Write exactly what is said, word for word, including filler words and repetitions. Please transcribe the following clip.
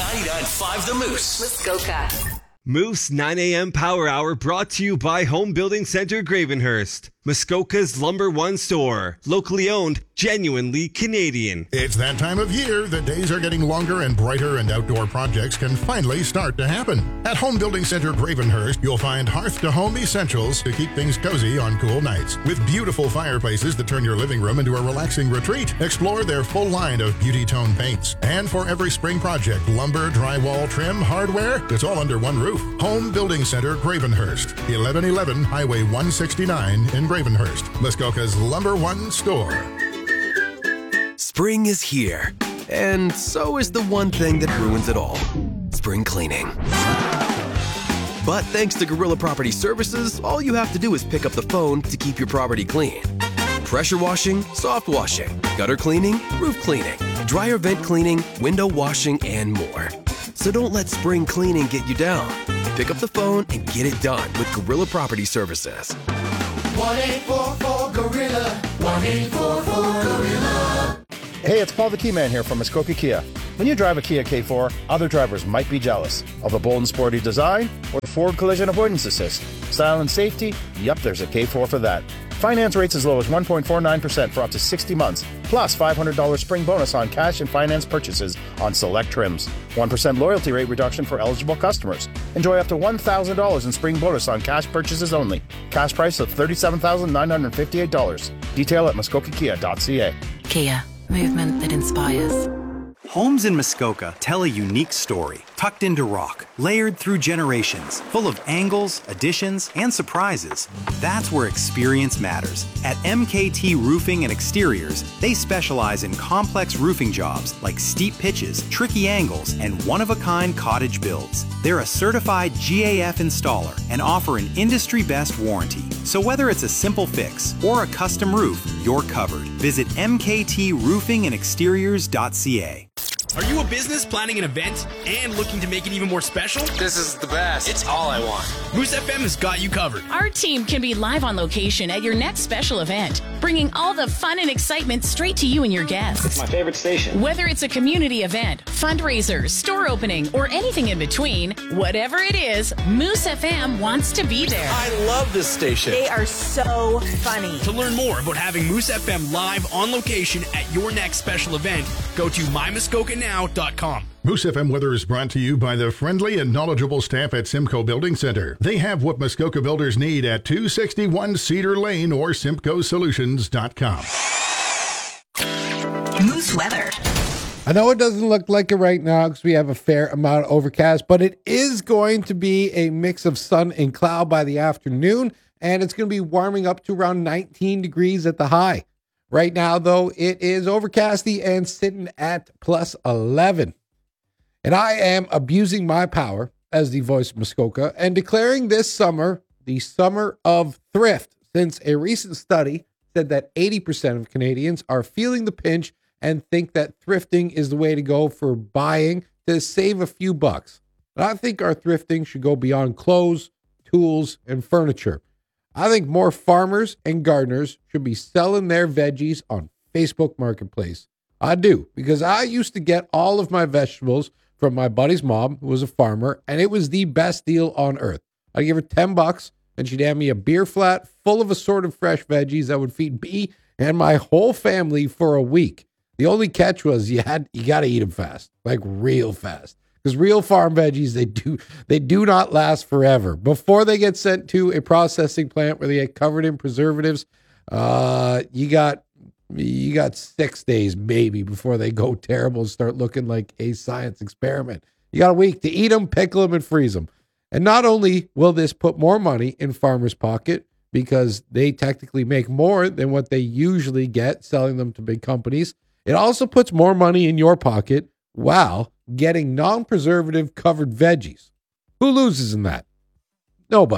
ninety-nine point five The Moose. Muskoka. Moose nine a.m. Power Hour brought to you by Home Building Center Gravenhurst, Muskoka's number one store. Locally owned, genuinely Canadian. It's that time of year. The days are getting longer and brighter, and outdoor projects can finally start to happen. At Home Building Center Gravenhurst, you'll find hearth-to-home essentials to keep things cozy on cool nights. With beautiful fireplaces that turn your living room into a relaxing retreat. Explore their full line of beauty tone paints. And for every spring project, lumber, drywall, trim, hardware, it's all under one roof. Home Building Center Gravenhurst, eleven eleven Highway one sixty-nine in Gravenhurst, Muskoka's number one store. Spring is here, and so is the one thing that ruins it all, spring cleaning. But thanks to Gorilla Property Services, all you have to do is pick up the phone to keep your property clean. Pressure washing, soft washing, gutter cleaning, roof cleaning, dryer vent cleaning, window washing, and more. So don't let spring cleaning get you down. Pick up the phone and get it done with Gorilla Property Services. one eight four four Gorilla. one eight four four Gorilla. Hey, it's Paul the Key Man here from Muskoka Kia. When you drive a Kia K four, other drivers might be jealous of the bold and sporty design or the forward collision avoidance assist. Style and safety? Yep, there's a K four for that. Finance rates as low as one point four nine percent for up to sixty months, plus five hundred dollars spring bonus on cash and finance purchases on select trims. one percent loyalty rate reduction for eligible customers. Enjoy up to one thousand dollars in spring bonus on cash purchases only. Cash price of thirty-seven thousand nine hundred fifty-eight dollars. Detail at muskoka kia dot c a. Kia, movement that inspires. Homes in Muskoka tell a unique story, tucked into rock, layered through generations, full of angles, additions, and surprises. That's where experience matters. At M K T Roofing and Exteriors, they specialize in complex roofing jobs like steep pitches, tricky angles, and one-of-a-kind cottage builds. They're a certified G A F installer and offer an industry-best warranty. So whether it's a simple fix or a custom roof, you're covered. Visit m k t roofing and exteriors dot c a. Are you a business planning an event and looking to make it even more special? This is the best. It's all I want. Moose F M has got you covered. Our team can be live on location at your next special event, bringing all the fun and excitement straight to you and your guests. It's my favorite station. Whether it's a community event, fundraiser, store opening, or anything in between, whatever it is, Moose F M wants to be there. I love this station. They are so funny. To learn more about having Moose F M live on location at your next special event, go to my muskoka now dot com. Moose F M weather is brought to you by the friendly and knowledgeable staff at Simcoe Building Center. They have what Muskoka builders need at two sixty-one Cedar Lane or simcoe solutions dot com. Moose weather. I know it doesn't look like it right now because we have a fair amount of overcast, but it is going to be a mix of sun and cloud by the afternoon, and it's going to be warming up to around nineteen degrees at the high. Right now, though, it is overcasty and sitting at plus eleven. And I am abusing my power as the voice of Muskoka and declaring this summer the summer of thrift, since a recent study said that eighty percent of Canadians are feeling the pinch and think that thrifting is the way to go for buying to save a few bucks. But I think our thrifting should go beyond clothes, tools, and furniture. I think more farmers and gardeners should be selling their veggies on Facebook Marketplace. I do, because I used to get all of my vegetables from my buddy's mom, who was a farmer, and it was the best deal on earth. I'd give her ten bucks, and she'd hand me a beer flat full of assorted fresh veggies that would feed me and my whole family for a week. The only catch was you had you got to eat them fast, like real fast. Because real farm veggies, they do they do not last forever. Before they get sent to a processing plant where they get covered in preservatives, uh, you got you got six days maybe before they go terrible and start looking like a science experiment. You got a week to eat them, pickle them, and freeze them. And not only will this put more money in farmers' pocket because they technically make more than what they usually get selling them to big companies, it also puts more money in your pocket while getting non-preservative covered veggies. Who loses in that? Nobody.